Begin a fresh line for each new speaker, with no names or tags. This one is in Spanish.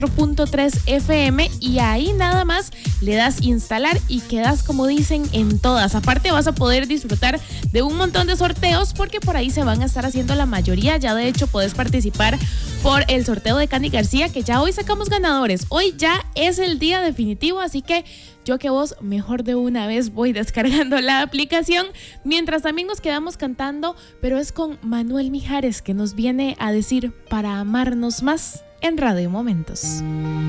4.3 FM y ahí nada más le das instalar y quedas, como dicen, en todas. Aparte vas a poder disfrutar de un montón de sorteos porque por ahí se van a estar haciendo la mayoría. Ya de hecho puedes participar por el sorteo de Candy García, que ya hoy sacamos ganadores. Hoy ya es el día definitivo, así que yo que vos mejor de una vez voy descargando la aplicación. Mientras también nos quedamos cantando, pero es con Manuel Mijares, que nos viene a decir Para amarnos más en Radio Momentos.